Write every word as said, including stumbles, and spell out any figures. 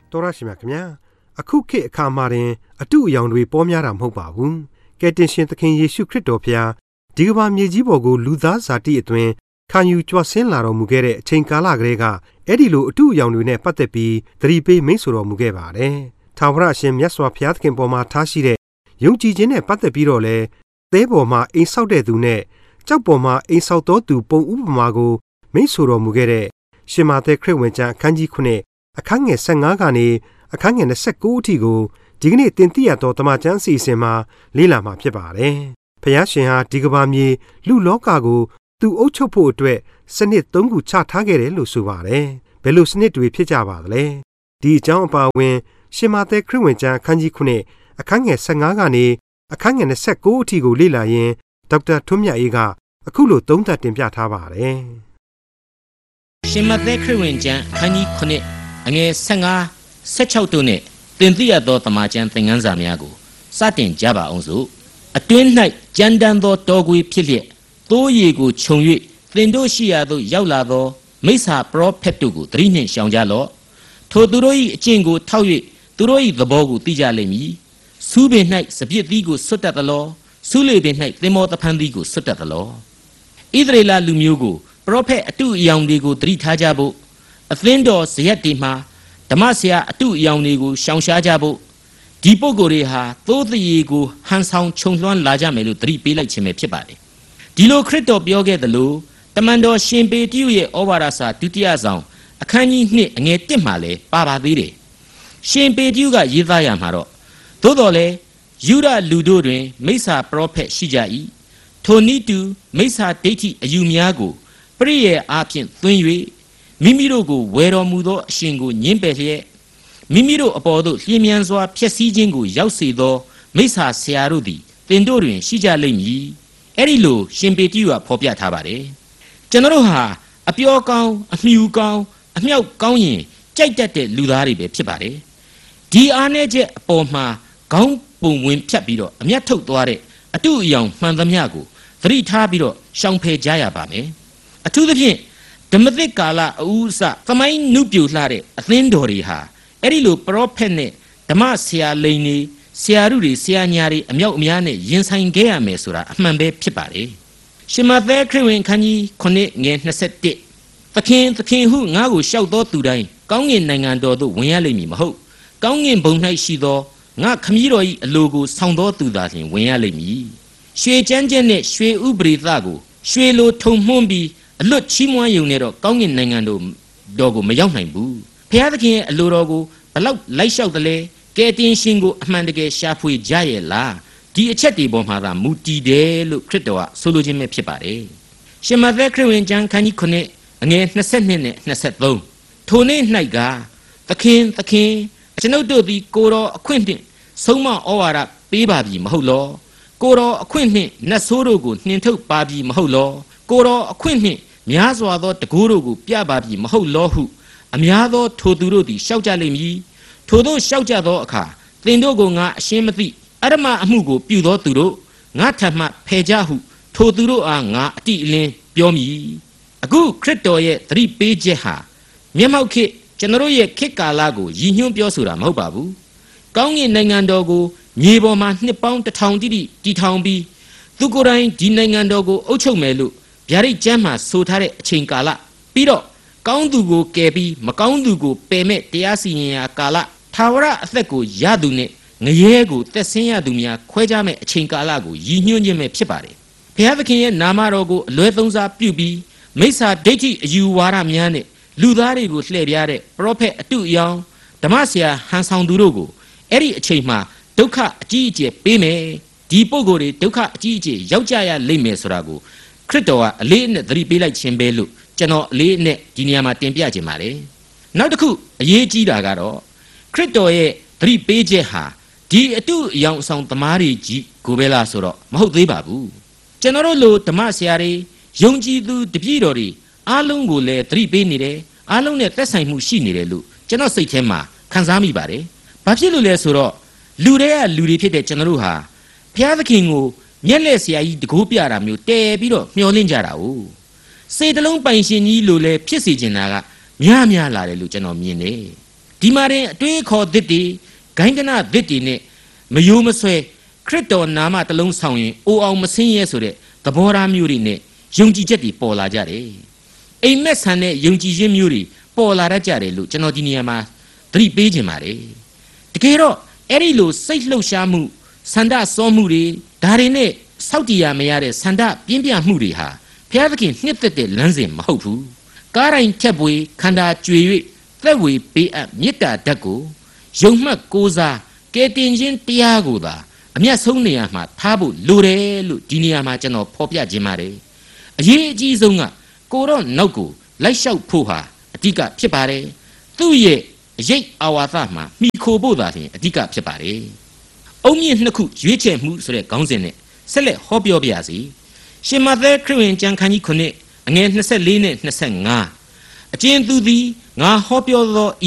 တော်ရရှိမြခင်ဗျာအခုခေတ်အခါမှာတင်အတုအယောင်တွေပေါ်များတာမဟုတ်ပါဘူးကယ်တင်ရှင်သခင်ယေရှုခရစ်တော်ဖျားဒီကမ္ဘာမြေကြီးပေါ်ကိုလူသားဇာတိအတွင်းခံယူကြွဆင်းလာတော်မူခဲ့တဲ့အချိန်ကာလကလေးကအဲ့ဒီလိုအတုအယောင်တွေနဲ့ပတ်သက်ပြီးသတိပေးမိန့်ဆိုတော်မူခဲ့ပါတယ်ထာဝရရှင်မြတ်စွာဘုရားသခင်ပေါ်မှာထားရှိတဲ့ယုံကြည်ခြင်းနဲ့ပတ်သက်ပြီးတော့လေသဲပေါ်မှာအိမ်ဆောက်တဲ့သူနဲ့ကြောက်ပေါ်မှာအိမ်ဆောက်တော်သူပုံဥပမာကိုမိန့်ဆိုတော်မူခဲ့တဲ့ရှင်မာသဲခရစ်ဝင်ကျမ်းအခန်းကြီးခုနှစ်အခန်းငယ်ဆယ်ငါးကနေအခန်းငယ်၂၉အထိကိုဒီကနေ့တင်ပြရတော့တမန်ကျမ်းအစီအစဉ်မှာလေ့လာမှာဖြစ်ပါတယ်။ဖျားရှင်ဟာဒီကမ္ဘာမြေလူလောကကိုသူအုပ်ချုပ်ဖို့အတွက်စနစ်သုံးခုချထားခဲ့တယ်လို့ဆိုပါတယ်။ဘယ်လိုစနစ်တွေဖြစ်ကြပါသလဲ။ဒီအကြောင်းအပါအဝင်ရှင်မာသဲခရစ်ဝင်ကျမ်းအခန်းကြီးခုနှစ်အခန်းငယ်ဆယ်ငါးကနေအခန်းငယ်၂၉အထိကိုလေ့လာရင်ဒေါက်တာထွန်းမြတ်အေးကအခုလိုသုံးသပ်တင်ပြထားပါတယ်။ရှင်မာသဲခရစ်ဝင်ကျမ်းအခန်းကြီးခုနှစ်အငယ်ဆယ်ငါး ဆယ်ခြောက်တို့နဲ့တင်သိရသောတမန်ကျမ်းသင်ခန်းစာများကိုစတင်ကြပါအောင်စို့အတွင်း၌ကြမ်းတမ်းသောတောခွေဖြစ်လျက်သိုးရေကိုခြုံ၍သင်တို့ရှိရာသို့ရောက်လာသောမိစ္ဆာပရောဖက်တို့ကိုသတိနှင့်ရှောင်ကြလော့ထိုသူတို့၏အကျင့်ကိုထောက်၍သူတို့၏သဘောကိုသိကြလိမ့်မည်စူးပင်၌စပြစ်သီးကိုဆွတ်တတ်သလောစူးလေပင်၌သင်္ဘောသဖန်းသီးကိုဆွတ်တတ်သလောဣသရေလလူမျိုးကိုပရောဖက်အတုအယောင်တွေကိုသတိထားကြဖို့အသင်းတော်ဇယက်တွေမှာဓမ္မဆရာအတုအယောင်တွေကိုရှောင်ရှားကြဖို့ဒီပုဂ္ဂိုလ်တွေဟာသိုးသရေကိုဟန်ဆောင်ခြုံလွှမ်းလာကြမယ်လို့သတိပေးလိုက်ခြင်းပဲဖြစ်ပါတယ်ဒီလိုခရစ်တော်ပြောခဲ့သလိုတမန်တော်ရှင်ပေတရုရဲ့ဩဝါဒစာဒုတိယဆောင်အခန်းကြီးနှစ်အငယ်တစ်မှာလည်းပါပါသေးတယ်ရှင်ပေတရုကရေးသားရမှာတော့သို့တော်လည်းယူဒလူတို့တွင်မိစ္ဆာပရောဖက်ရှိကြ၏ထိုနည်းတူမိစ္ဆာဒိဋ္ဌိအယူများကိုပရိယေအားဖြင့်သွင်း၍မိမိတို့ကိုဝယ်တော်မူသောအရှင်ကိုညှင်းပယ်လျက်မိမိတို့အပေါ်သို့လျင်မြန်စွာဖျက်ဆီးခြင်းကိုရောက်စေသောမိစ္ဆာဆရာတို့သည်သင်တို့တွင်ရှိကြလိမ့်မည်အဲ့ဒီလိုရှင်ပေတရုကဖော်ပြထားပါတယ်ကျွန်တော်တို့ဟာအပျော်ကောင်းအမြူကောင်းအမြောက်ကောင်းရင်ကြိုက်တတ်တဲ့လူသားတွေပဲဖြစ်ပါတယ်ဒီအားနည်းချက်အပေါ်မှာခေါင်းပုံဝင်ဖြတ်ပြီးတော့အမျက်ထုတ်သွားတဲ့အတုအယောင်မှန်သမျှကိုသတိထားပြီးတော့ရှောင်ဖယ်ကြရပါမယ်အထူးသဖြင့်ဓမ္မသစ်ကာလအဦးအစသမိုင်းနုပြိုလှတဲ့အသင်းတော်တွေဟာအဲ့ဒီလိုပရောဖက်နဲ့ဓမ္မဆရာလိန်တွေဆရာတို့တွေဆရာညာတွေအမြောက်အများနဲ့ရင်ဆိုင်ခဲ့ရမယ်ဆိုတာအမှန်ပဲဖြစ်ပါတယ်ရှင်မသက်ခရစ်ဝင်ခန်းကြီးခုနှစ်ငယ်၂၁သခင်သခင်ဟုငါ့ကိုရှောက်သောသူတိုင်းကောင်းငင်နိုင်ငံတော်သို့ဝင်ရလိမ့်မည်မဟုတ်ကောင်းငင်ဘုံ၌ရှိသောငါခမည်းတော်၏အလိုကိုဆောင်သောသူသာလျှင်ဝင်ရလိမ့်မည်ရွှေချမ်းကျက်နဲ့ရွှေဥပရိသကိုရွှေလိုထုံမှွန်းပြီးအလွတ်ချီးမွမ်းယုံနဲ့တော့ကောင်းကင်နိုင်ငံတို့တော်ကိုမရောက်နိုင်ဘူးဖျားသခင်ရဲ့အလိုတော်ကိုဘလောက်လိုက်လျှောက်တယ်လဲကဲတင်ရှင်ကိုအမှန်တကယ်ရှာဖွေကြရဲ့လားဒီအချက်တွေပေါ်မှာသာမူတည်တယ်လို့ခရစ်တော်ကဆိုလိုခြင်းပဲဖြစ်ပါတယ်ရှင်မသက်ခရစ်ဝင်ကျမ်းခန်းကြီးခုနှစ်အငယ်၂၂နဲ့၂၃ထိုနေ့၌ကသခင်သခင်ကျွန်ုပ်တို့သည်ကိုတော်အခွင့်နှင့်ဆုံးမဩဝါဒပေးပါပြီမဟုတ်လောကိုတော်အခွင့်နှင့်နတ်ဆိုးတို့ကိုနှင်ထုတ်ပါပြီမဟုတ်လောကိုတော်အခွင့်နှင့်များစွာသောတကူတို့ကိုပြပါပြီမဟုတ်လောဟုအများသောထိုသူတို့သည်ရှောက်ကြလိမ့်မည်ထိုတို့ရှောက်ကြသောအခါသင်တို့ကိုငါအရှင်းမသိအရမအမှုကိုပြုသောသူတို့ငါထံမှဖယ်ကြဟုထိုသူတို့အားငါအတိအလင်းပြောမည်အခုခရစ်တော်ရဲ့သတိပေးချက်ဟာမျက်မှောက်ခေတ်ကျွန်တော်ရဲ့ခေတ်ကာလကိုရည်ညွှန်းပြောဆိုတာမဟုတ်ပါဘူးကောင်းကင်နိုင်ငံတော်ကိုမြေပေါ်မှာနှစ်ပေါင်းတစ်ထောင်တိတိတည်ထောင်ပြီးသူကိုယ်တိုင်ဒီနိုင်ငံတော်ကိုအုပ်ချုပ်မယ်လို့ဗျာဒိတ်ကျမ်းမှာဆိုထားတဲ့အချိန်ကာလပြီးတော့ကောင်းသူကိုကယ်ပြီးမကောင်းသူကိုပယ်မဲ့တရားစီရင်ရာကာလထာဝရအသက်ကိုရသူနဲ့ငရဲကိုသက်ဆင်းရသူများခွဲခြားမဲ့အချိန်ကာလကိုရည်ညွှန်းခြင်းပဲဖြစ်ပါတယ်ဘုရားသခင်ရဲ့နာမတော်ကိုအလွဲသုံးစားပြုပြီးမိစ္ဆာဒိဋ္ဌိအယူဝါဒများနဲ့လူသားတွေကိုလှည့်ပြားတဲ့ပရောဖက်အတုအယောင်ဓမ္မဆရာဟန်ဆောင်သူတို့ကိုအဲ့ဒီအချိန်မှာဒုက္ခအကြီးအကျယ်ပေးမယ်ဒီပုဂ္ဂိုလ်တွေဒုက္ခအကြီးအကျယ်ရောက်ကြရလိမ့်မယ်ဆိုတာကိုခရစ်တော်ကအလေးအနက်သတိပေးလိုက်ခြင်းပဲလို့ကျွန်တော်အလေးအနက်ဒီနေရာမှာတင်ပြခြင်းပါတယ်နောက်တစ်ခုအရေးကြီးတာကတော့ခရစ်တော်ရဲ့သတိပေးချက်ဟာဒီအတုအယောင်အဆောင်သမားတွေကြီးကိုပဲလားဆိုတော့မဟုတ်သေးပါဘူးကျွန်တော်တို့လိုဓမ္မဆရာတွေယုံကြည်သူတပည့်တော်တွေအားလုံးကိုလည်းသတိပေးနေတယ်အားလုံးနဲ့သက်ဆိုင်မှုရှိနေတယ်လို့ကျွန်တော်စိတ်ထဲမှာခံစားမိပါတယ်ဘာဖြစ်လို့လဲဆိုတော့လူတွေကလူတွေဖြစ်တဲ့ကျွန်တော်တို့ဟာဘုရားသခင်ကိုမျက်လက်ဆရာကြီးတကိုးပြတာမျိုးတဲပြီးတော့မျောလင့်ကြတာ哦စေတလုံးပိုင်ရှင်ကြီးလိုလဲဖြစ်စေချင်တာကများများလာတယ်လို့ကျွန်တော်မြင်တယ်ဒီဒီမှာရင်အတွေးခေါ်သစ်တွေဂိုင်းကနသစ်တွေနဲ့မယိုးမဆွဲခရစ်တော်နာမတစ်လုံးဆောင်ရင်အိုအောင်မဆင်းရဲဆိုတဲ့သဘောထားမျိုးတွေနဲ့ယုံကြည်ချက်တွေပေါ်လာကြတယ်အိမ်မက်ဆန်တဲ့ယုံကြည်ခြင်းမျိုးတွေပေါ်လာတတ်ကြတယ်လို့ကျွန်တော်ဒီနေရာမှာသတိပေးခြင်းပါတယ်တကယ်တော့အဲ့ဒီလိုစိတ်လှုပ်ရှားမှုဆန္ဒစောမှုတွေဒါတွေနဲ့စောက်တည်ရမရတဲ့ဆန္ဒပြင်းပြမှုတွေဟာဘုရားသခင်နှစ်သက်တဲ့လမ်းစဉ်မဟုတ်ဘူးကားတိုင်းချက်ပွေခန္ဓာကြွေ၍သက်ဝေပေးအပ်မေတ္တာဓာတ်ကိုယုံမှတ်ကိုးစားကယ်တင်ခြင်းတရားကိုသာအမျက်ဆုံးနေရာမှာထားဖို့လိုတယ်လို့ဒီနေရာမှာကျွန်တော်ဖော်ပြခြင်းပါတယ်အရေးအကြီးဆုံးကကိုတော့နောက်ကိုလိုက်လျှောက်ဖို့ဟာအဓိကဖြစ်ပါတယ်သူ့ရဲ့အရေးအာဝါသမှာမိခိုဖို့သာလျှင်အဓိကဖြစ်ပါတယ်အုံမြင့်နှစ်ခုရွေးချယ်မှုဆိုတဲ့ခေါင်းစဉ်နဲ့ဆက်လက်ဟောပြောပြရစီရှင်မသက်ခရစ်ဝင်ကျမ်းခန်းကြီးခုနှစ်အငယ်နှစ်ဆယ့်လေးနဲ့နှစ်ဆယ့်ငါအကျဉ်သူသည်ငါဟောပြောသော